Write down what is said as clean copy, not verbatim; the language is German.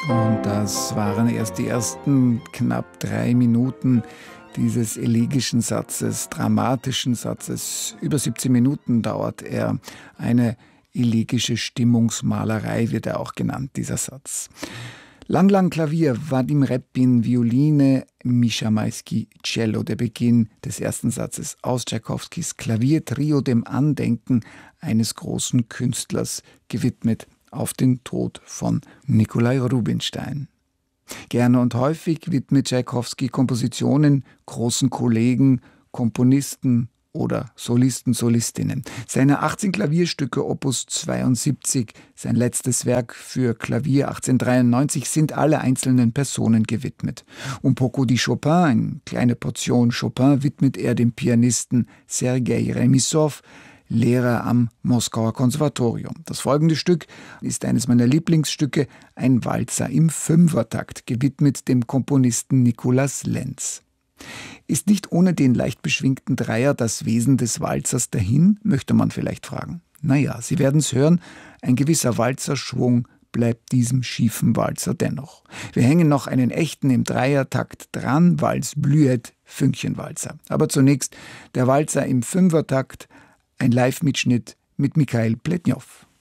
Und das waren erst die ersten knapp 3 Minuten dieses elegischen Satzes, dramatischen Satzes. Über 17 Minuten dauert er. Eine elegische Stimmungsmalerei wird er auch genannt, dieser Satz. Lang, lang Klavier, Wadim Repin, Violine, Mischa Maisky, Cello. Der Beginn des ersten Satzes aus Tschaikowskis Klaviertrio, dem Andenken eines großen Künstlers, gewidmet auf den Tod von Nikolai Rubinstein. Gerne und häufig widmet Tschaikowski Kompositionen großen Kollegen, Komponisten oder Solisten, Solistinnen. Seine 18 Klavierstücke Opus 72, sein letztes Werk für Klavier 1893, sind alle einzelnen Personen gewidmet. Un poco di Chopin, eine kleine Portion Chopin, widmet er dem Pianisten Sergei Remissow, Lehrer am Moskauer Konservatorium. Das folgende Stück ist eines meiner Lieblingsstücke, ein Walzer im Fünfertakt, gewidmet dem Komponisten Nicolas Lenz. Ist nicht ohne den leicht beschwingten Dreier das Wesen des Walzers dahin, möchte man vielleicht fragen. Naja, Sie werden es hören, ein gewisser Walzerschwung bleibt diesem schiefen Walzer dennoch. Wir hängen noch einen echten im Dreiertakt dran, Walz Blühet, Fünkchenwalzer. Aber zunächst der Walzer im Fünfertakt, ein Live-Mitschnitt mit Mikhail Pletnjow.